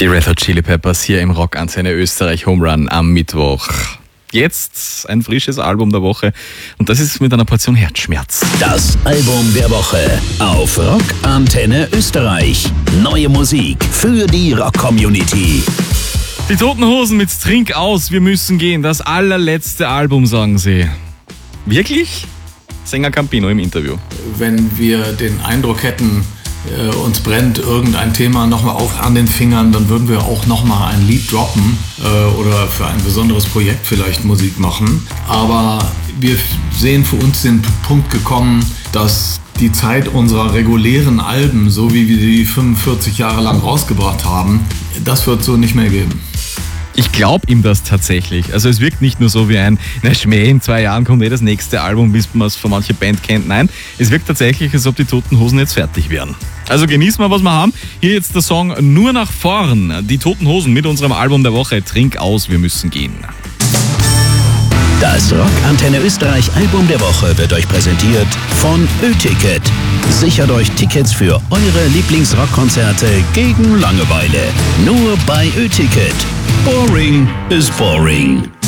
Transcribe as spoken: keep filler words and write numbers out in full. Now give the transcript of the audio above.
Die Red Hot Chili Peppers hier im Rockantenne Österreich Home Run am Mittwoch. Jetzt ein frisches Album der Woche und das ist mit einer Portion Herzschmerz. Das Album der Woche auf Rockantenne Österreich. Neue Musik für die Rock-Community. Die Toten Hosen mit Trink aus, wir müssen gehen. Das allerletzte Album, sagen sie. Wirklich? Sänger Campino im Interview. Wenn wir den Eindruck hätten, äh, uns brennt irgendein Thema nochmal auf an den Fingern, dann würden wir auch nochmal ein Lied droppen äh, oder für ein besonderes Projekt vielleicht Musik machen. Aber wir sehen für uns den Punkt gekommen, dass die Zeit unserer regulären Alben, so wie wir die fünfundvierzig Jahre lang rausgebracht haben, das wird so nicht mehr geben. Ich glaube ihm das tatsächlich. Also es wirkt nicht nur so wie ein, na Schmäh, in zwei Jahren kommt eh das nächste Album, bis man es von mancher Band kennt. Nein, es wirkt tatsächlich, als ob die Toten Hosen jetzt fertig wären. Also genießen wir, was wir haben. Hier jetzt der Song Nur nach vorn. Die Toten Hosen mit unserem Album der Woche. Trink aus, wir müssen gehen. Das Rockantenne Österreich Album der Woche wird euch präsentiert von Ö-Ticket. Sichert euch Tickets für eure Lieblingsrockkonzerte gegen Langeweile. Nur bei Ö-Ticket. Boring is boring.